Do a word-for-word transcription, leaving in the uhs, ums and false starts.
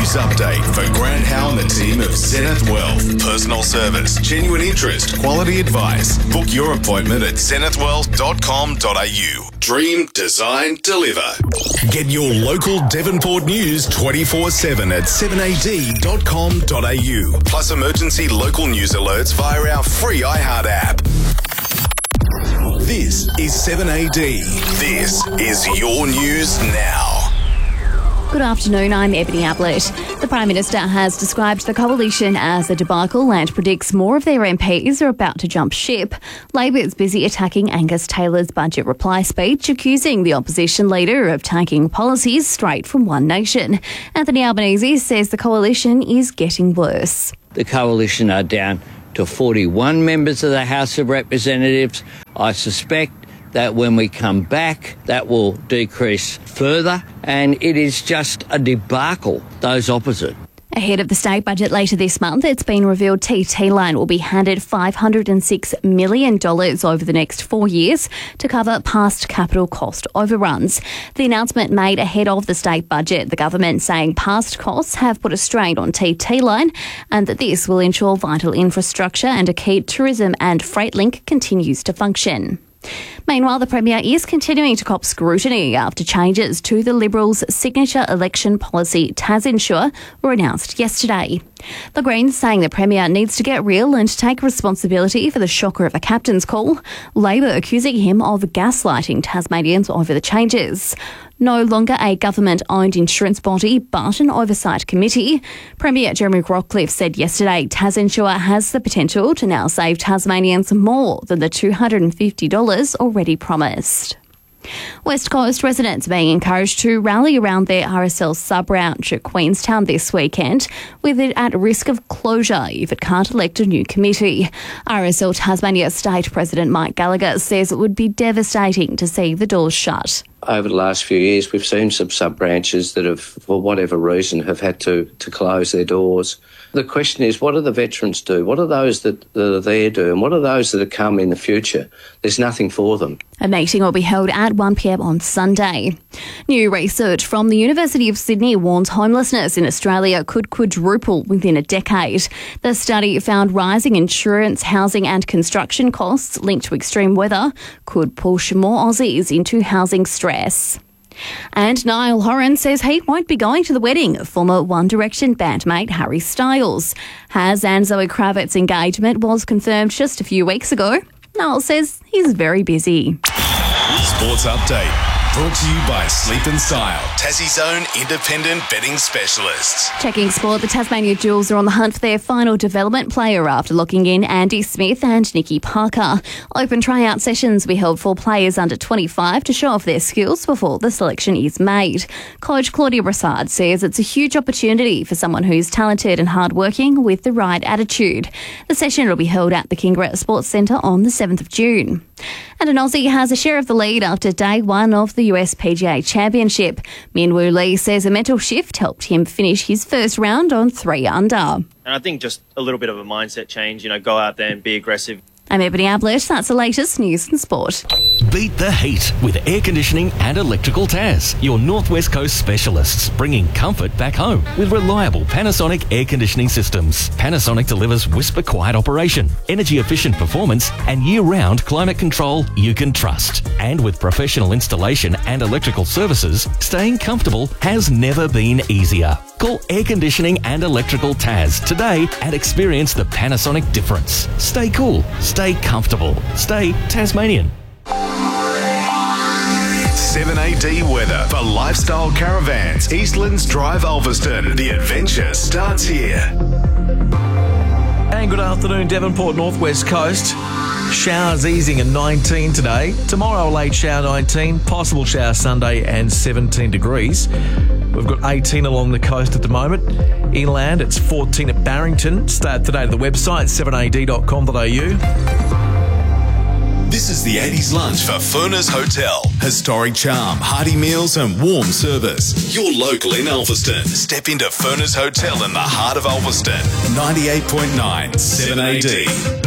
news update for Grant Howe and the team of Zenith Wealth. Personal service, genuine interest, quality advice. Book your appointment at zenith wealth dot com dot a u. Dream, design, deliver. Get your local Devonport news twenty-four seven at seven a d dot com dot a u. Plus emergency local news alerts via our free iHeart app. This is seven A D. This is your news now. Good afternoon, I'm Ebony Ablett. The Prime Minister has described the coalition as a debacle and predicts more of their M Ps are about to jump ship. Labor is busy attacking Angus Taylor's budget reply speech, accusing the opposition leader of taking policies straight from One Nation. Anthony Albanese says the coalition is getting worse. The coalition are down to forty-one members of the House of Representatives. I suspect that when we come back, that will decrease further, and it is just a debacle, those opposite. Ahead of the state budget later this month, it's been revealed T T Line will be handed five hundred six million dollars over the next four years to cover past capital cost overruns. The announcement made ahead of the state budget, the government saying past costs have put a strain on T T Line and that this will ensure vital infrastructure and a key tourism and freight link continues to function. Meanwhile, the Premier is continuing to cop scrutiny after changes to the Liberals' signature election policy, TasInsure, were announced yesterday. The Greens saying the Premier needs to get real and take responsibility for the shocker of a captain's call. Labor accusing him of gaslighting Tasmanians over the changes. No longer a government-owned insurance body, but an oversight committee. Premier Jeremy Rockcliffe said yesterday TasInsure has the potential to now save Tasmanians more than the two hundred fifty dollars already promised. West Coast residents are being encouraged to rally around their R S L sub-branch at Queenstown this weekend, with it at risk of closure if it can't elect a new committee. R S L Tasmania State President Mike Gallagher says it would be devastating to see the doors shut. Over the last few years, we've seen some sub-branches that have, for whatever reason, have had to, to close their doors. The question is, what do the veterans do? What do those that, that are there do? And what are those that have come in the future? There's nothing for them. A meeting will be held at one p m on Sunday. New research from the University of Sydney warns homelessness in Australia could quadruple within a decade. The study found rising insurance, housing and construction costs linked to extreme weather could push more Aussies into housing stress. And Niall Horan says he won't be going to the wedding of former One Direction bandmate Harry Styles. Has and Zoe Kravitz's engagement was confirmed just a few weeks ago. Niall says he's very busy. Sports Update. Brought to you by Sleep and Style, Tassie's own independent betting specialists. Checking sport, the Tasmania Jewels are on the hunt for their final development player after locking in Andy Smith and Nikki Parker. Open tryout sessions will be held for players under twenty-five to show off their skills before the selection is made. Coach Claudia Brassard says it's a huge opportunity for someone who's talented and hardworking with the right attitude. The session will be held at the Kingborough Sports Centre on the seventh of June. And an Aussie has a share of the lead after day one of the U S P G A Championship. Min Woo Lee says a mental shift helped him finish his first round on three under. And I think just a little bit of a mindset change, you know, go out there and be aggressive. I'm Ebony Ablett. That's the latest news and sport. Beat the heat with air conditioning and electrical Tas, your Northwest Coast specialists, bringing comfort back home with reliable Panasonic air conditioning systems. Panasonic delivers whisper quiet operation, energy efficient performance and year-round climate control you can trust. And with professional installation and electrical services, staying comfortable has never been easier. Call Air Conditioning and Electrical Tas today and experience the Panasonic difference. Stay cool, stay comfortable, stay Tasmanian. seven A D weather for Lifestyle Caravans, Eastlands Drive, Ulverston. The adventure starts here. And good afternoon, Devonport, Northwest Coast. Showers easing at nineteen today. Tomorrow, late shower nineteen. Possible shower Sunday and seventeen degrees. We've got eighteen along the coast at the moment. Inland, it's fourteen at Barrington. Stay up to date at the website, seven a d dot com dot a u. This is the eighties lunch for Furness Hotel. Historic charm, hearty meals and warm service. You're local in Ulverston. Step into Furness Hotel in the heart of Ulverston. ninety-eight point nine seven A D.